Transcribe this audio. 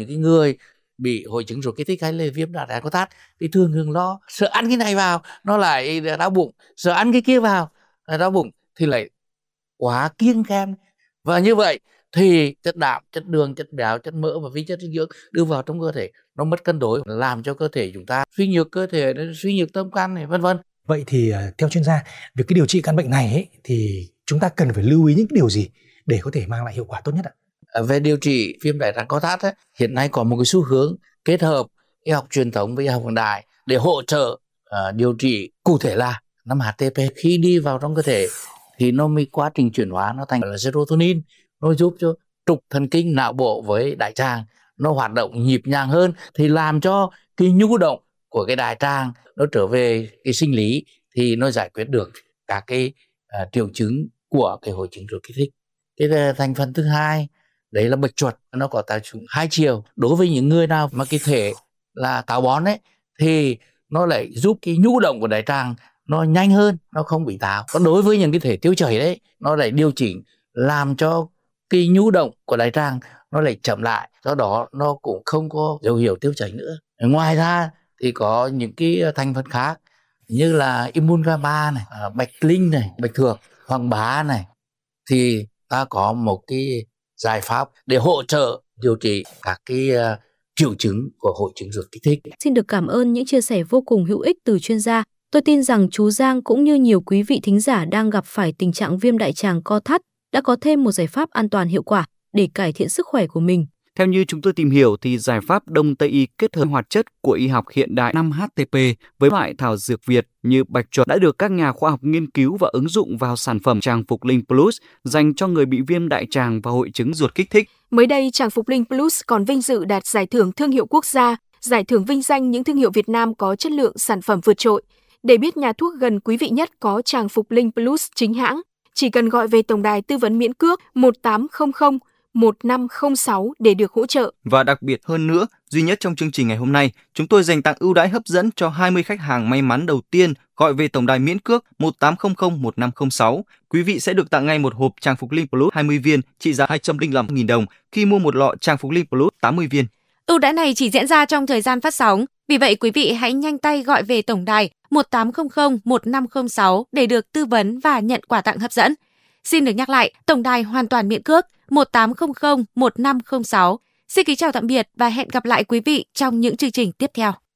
cái người bị hội chứng ruột kích thích hay là viêm đại tràng co thắt thì thường lo sợ ăn cái này vào nó lại đau bụng, sợ ăn cái kia vào là đau bụng thì lại quá kiêng khem, và như vậy thì chất đạm, chất đường, chất béo, chất mỡ và vi chất dinh dưỡng đưa vào trong cơ thể nó mất cân đối, làm cho cơ thể chúng ta suy nhược cơ thể, suy nhược tâm can này vân vân. Vậy thì theo chuyên gia, việc cái điều trị căn bệnh này ấy, thì chúng ta cần phải lưu ý những điều gì để có thể mang lại hiệu quả tốt nhất ạ? Về điều trị viêm đại tràng co thắt ấy, hiện nay có một cái xu hướng kết hợp y học truyền thống với y học hiện đại để hỗ trợ điều trị, cụ thể là 5-HTP khi đi vào trong cơ thể thì nó mới quá trình chuyển hóa nó thành là serotonin, nó giúp cho trục thần kinh não bộ với đại tràng nó hoạt động nhịp nhàng hơn, thì làm cho cái nhu động của cái đại tràng nó trở về cái sinh lý, thì nó giải quyết được các cái triệu chứng của cái hội chứng ruột kích thích. Cái thành phần thứ hai đấy là bạch chuột, nó có tác dụng hai chiều. Đối với những người nào mà cái thể là táo bón ấy thì nó lại giúp cái nhu động của đại tràng nó nhanh hơn, nó không bị táo. Còn đối với những cái thể tiêu chảy đấy, nó lại điều chỉnh làm cho cái nhu động của đại tràng nó lại chậm lại, do đó nó cũng không có dấu hiệu tiêu chảy nữa. Ngoài ra thì có những cái thành phần khác như là Immunoglobulin này, bạch linh này, bạch thược, hoàng bá này, thì ta có một cái giải pháp để hỗ trợ điều trị các cái triệu chứng của hội chứng ruột kích thích. Xin được cảm ơn những chia sẻ vô cùng hữu ích từ chuyên gia. Tôi tin rằng chú Giang cũng như nhiều quý vị thính giả đang gặp phải tình trạng viêm đại tràng co thắt đã có thêm một giải pháp an toàn hiệu quả để cải thiện sức khỏe của mình. Theo như chúng tôi tìm hiểu thì giải pháp Đông Tây y kết hợp hoạt chất của y học hiện đại 5-HTP với loại thảo dược Việt như bạch chuột đã được các nhà khoa học nghiên cứu và ứng dụng vào sản phẩm Tràng Phục Linh Plus dành cho người bị viêm đại tràng và hội chứng ruột kích thích. Mới đây, Tràng Phục Linh Plus còn vinh dự đạt giải thưởng thương hiệu quốc gia, giải thưởng vinh danh những thương hiệu Việt Nam có chất lượng sản phẩm vượt trội. Để biết nhà thuốc gần quý vị nhất có Tràng Phục Linh Plus chính hãng, chỉ cần gọi về tổng đài tư vấn miễn cước 1800 1506 để được hỗ trợ. Và đặc biệt hơn nữa, duy nhất trong chương trình ngày hôm nay, chúng tôi dành tặng ưu đãi hấp dẫn cho 20 khách hàng may mắn đầu tiên gọi về tổng đài miễn cước 1800 1506. Quý vị sẽ được tặng ngay một hộp Tràng Phục Linh Plus 20 viên trị giá 205.000 đồng khi mua một lọ Tràng Phục Linh Plus 80 viên. Ưu đãi này chỉ diễn ra trong thời gian phát sóng. Vì vậy quý vị hãy nhanh tay gọi về tổng đài 1800 1506 để được tư vấn và nhận quà tặng hấp dẫn. Xin được nhắc lại, tổng đài hoàn toàn miễn cước 1800 1506. Xin kính chào tạm biệt và hẹn gặp lại quý vị trong những chương trình tiếp theo.